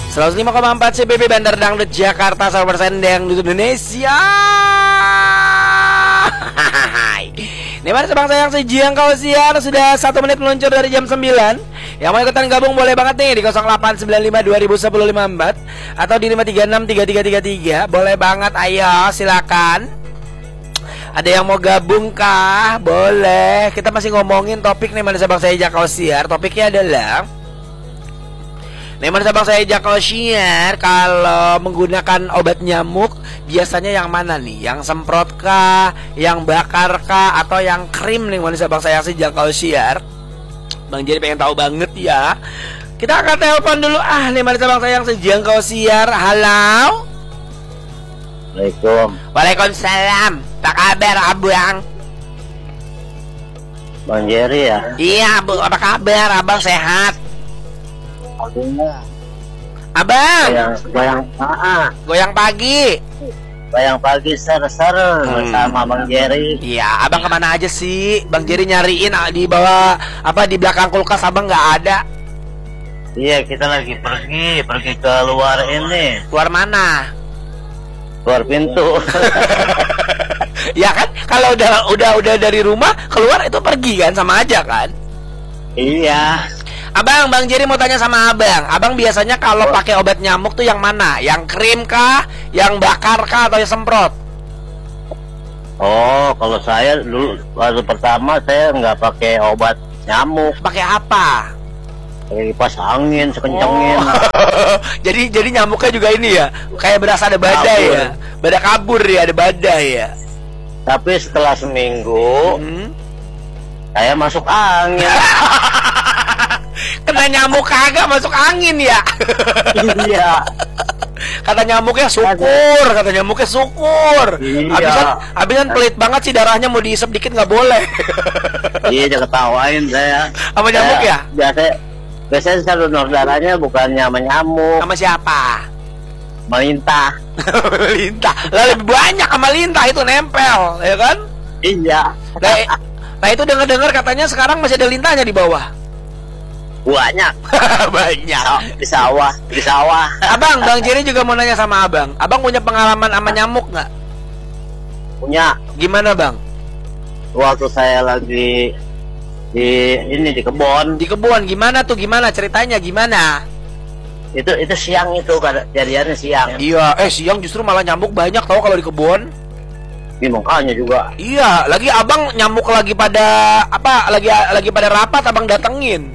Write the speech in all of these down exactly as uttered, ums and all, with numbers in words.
seratus lima koma empat C B B Bandar Dangdut Jakarta, seratus persen Dangdut Indonesia. Nih mana sebang sayang sejangkau siar. Sudah satu menit meluncur dari jam sembilan. Yang mau ikutan gabung boleh banget nih di nol delapan sembilan lima dua nol satu nol lima empat atau di lima tiga enam tiga tiga tiga tiga. Boleh banget, ayo silakan. Ada yang mau gabung kah? Boleh. Kita masih ngomongin topik nih mana sebang saya Jakau siar. Topiknya adalah nih mana sabang saya Jakau siar, kalau menggunakan obat nyamuk biasanya yang mana nih? Yang semprot kah, yang bakar kah, atau yang krim nih mana sabang saya si Jakau siar? Bang Jerry pengen tahu banget ya. Kita akan telepon dulu ah nih mana sabang saya si Jakau siar. Halo. Assalamualaikum. Waalaikumsalam. Apa kabar abang? Bang Jerry ya? Iya bu, apa kabar abang, sehat? Alhamdulillah. Abang Goyang, goyang, ah, goyang pagi. goyang pagi ser-ser hmm. bersama Bang Jerry. Iya, abang kemana aja sih? Bang Jerry nyariin di bawah apa di belakang kulkas abang nggak ada. Iya, kita lagi pergi, pergi ke luar ini. Luar mana? Luar pintu. Ya kan, kalau udah udah udah dari rumah keluar itu pergi kan, sama aja kan? Iya. Abang, Bang Jerry mau tanya sama abang. Abang biasanya kalau pakai obat nyamuk tuh yang mana? Yang krim kah? Yang bakar kah? Atau yang semprot? Oh, kalau saya dulu waktu pertama saya nggak pakai obat nyamuk. Pakai apa? Pakai kipas angin sekencangin. Oh. jadi jadi nyamuknya juga ini ya, kayak berasa ada badai kabur. Ya, badai kabur ya, ada badai ya. Tapi setelah seminggu, hmm. saya masuk angin. Kena nyamuk kagak masuk angin ya. Iya. Kata nyamuknya syukur, kata nyamuknya syukur. Iya. Habisan, habisan pelit banget sih, darahnya mau diisep dikit nggak boleh. Iya, jangan ketawain saya. Sama nyamuk ya? Biasanya, biasanya saya donor darahnya bukannya sama nyamuk. Sama siapa? Melintah. Melintah. Lah lebih banyak sama lintah itu nempel, ya kan? Iya. Nah, nah itu dengar-dengar katanya sekarang masih ada lintahnya di bawah. Banyak. Banyak. Di sawah, di sawah. Abang, Bang Jerry juga mau nanya sama abang. Abang punya pengalaman sama nyamuk nggak? Punya. Gimana bang? Waktu saya lagi di ini di kebun. Di kebun gimana tuh? Gimana ceritanya? Gimana? Itu itu siang itu kejadiannya siang. Iya, eh siang justru malah nyamuk banyak tau kalau di kebun. Ini makanya juga. Iya, lagi abang nyamuk lagi pada apa? Lagi lagi pada rapat abang datengin.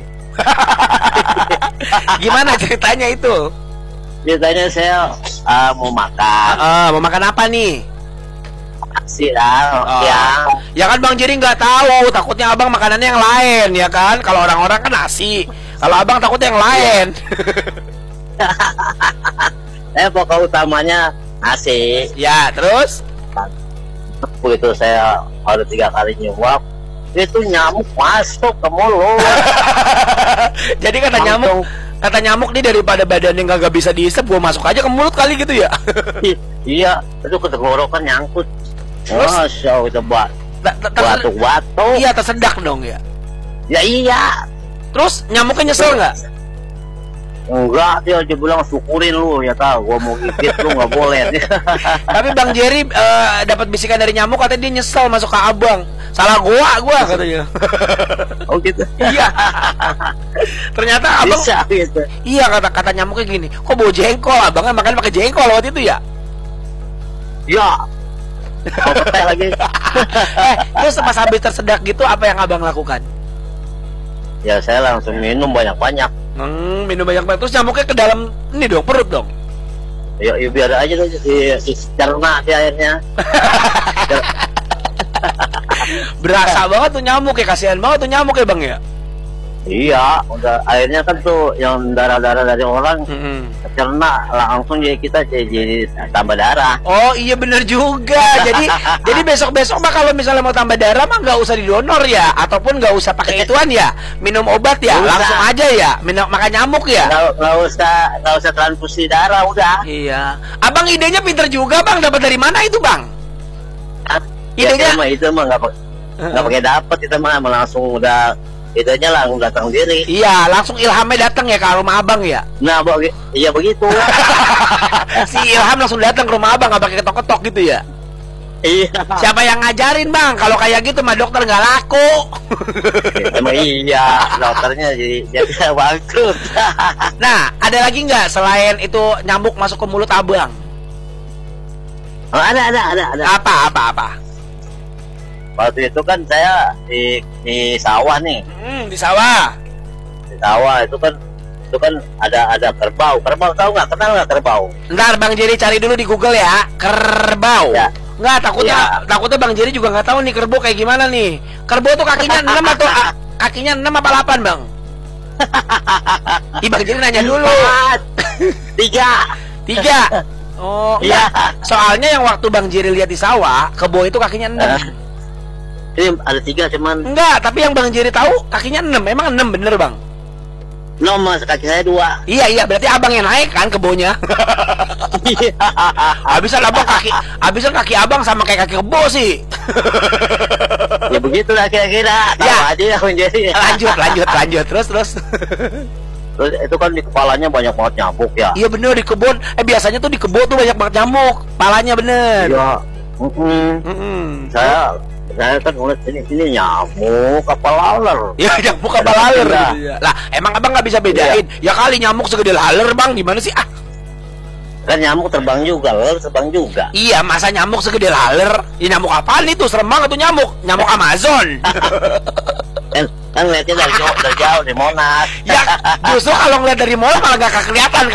Gimana ceritanya itu? Ceritanya saya uh, mau makan. Uh, mau makan apa nih? Nasi lah, uh, ya. Ya kan Bang Jerry nggak tahu, takutnya abang makanannya yang lain, ya kan? Kalau orang-orang kan nasi, kalau abang takutnya yang lain. Saya pokok utamanya nasi. Ya, terus? Begitu saya ada tiga kali nyuap, itu nyamuk masuk ke mulut. Jadi kata langsung, nyamuk kata nyamuk nih daripada badannya nggak bisa diisep, gua masuk aja ke mulut kali gitu ya. Iya, itu ke tenggorokan nyangkut. Masya Allah, buat batuk-batuk. Iya, tersedak dong ya. Ya iya. Terus nyamuknya nyesel nggak? Enggak, dia aja bilang syukurin lu, ya tahu gua mau gigit lu nggak boleh. Tapi Bang Jerry uh, dapat bisikan dari nyamuk katanya dia nyesel masuk ke abang. Salah gua, gua katanya. Oh gitu. Iya. Ternyata abang. Bisa, gitu. Iya, kata kata nyamuknya gini. Kok bau jengkol? Abang kan makan pakai jengkol waktu itu ya? Iya. Mau petai lagi. Eh, terus pas habis tersedak gitu apa yang abang lakukan? Ya saya langsung minum banyak-banyak. Hmm, minum banyak-banyak. Terus nyamuknya ke dalam ini dong, perut dong. Ya, ya biar aja tuh di, di cerna di airnya. Berasa banget tuh nyamuk ya, kasihan banget tuh nyamuk ya bang ya. Iya, udah airnya kan tuh yang darah-darah dari orang mm-hmm. cerna langsung jadi kita jadi, jadi tambah darah. Oh iya bener juga. Jadi jadi besok-besok mah kalau misalnya mau tambah darah mah nggak usah didonor ya, ataupun nggak usah pakai ituan ya, minum obat ya, udah. Langsung aja ya, minum makan nyamuk ya. Nggak usah nggak usah transfusi darah udah. Iya. Abang idenya pinter juga bang, dapat dari mana itu bang? Idenya ya, mah itu mah nggak nggak pakai dapat, kita mah langsung udah idenya langsung datang diri. Iya, langsung ilhamnya datang ya ke rumah abang ya. Nah, bagi, iya begitu. Si ilham langsung datang ke rumah abang, nggak pakai ketok-ketok gitu ya. Iya. Siapa yang ngajarin bang? Kalau kayak gitu mah dokter nggak laku. Emang iya, dokternya jadi jadi bangkrut. Nah, ada lagi nggak selain itu nyamuk masuk ke mulut abang? Oh, ada, ada, ada, ada. Apa, apa, apa? Waktu itu kan saya di di sawah nih. Hmm, di sawah. Di sawah itu kan itu kan ada ada kerbau. Kerbau tahu nggak? Kenal nggak kerbau? Ntar Bang Jerry cari dulu di Google ya, kerbau. Ya. Nggak, takutnya Ya. takutnya Bang Jerry juga nggak tahu nih kerbau kayak gimana nih. Kerbau tuh kakinya enam atau a, kakinya enam apa delapan Bang? Ih, Bang Jerry nanya dulu. Empat, tiga, Tiga. Oh, Iya. enggak. Soalnya yang waktu Bang Jerry lihat di sawah, kerbau itu kakinya enam. Ini ada tiga cuman. Enggak, tapi yang Bang Jerry tahu kakinya enam. Emang enam bener Bang? Nomor kaki saya dua. Iya iya, berarti abang yang naik kan kebonya. Habisan abang kaki, habisan kaki abang sama kayak kaki kebo sih. Ya begitulah kira-kira. Tahu Ya. aja ya menjadi. Lanjut lanjut lanjut terus terus. Terus itu kan di kepalanya banyak banget nyamuk ya. Iya bener di kebun. Eh biasanya tuh di kebun tuh banyak banget nyamuk. Palanya bener. Iya. Mm-mm. Mm-mm. Saya saya kan ngeliat ini ini nyamuk apa laler. Ya nyamuk apa laler Iya. gitu ya. Lah emang abang nggak bisa bedain. Ya kali nyamuk segede laler bang, gimana sih ah? Kan nyamuk terbang juga, laler terbang juga. Iya masa nyamuk segede laler? Ya nyamuk apaan itu? Serem banget tuh nyamuk. Nyamuk Amazon. Kan kan lihatnya dari jauh, dari jauh di Monas. Ya justru kalau ngeliat dari mall malah gak kelihatan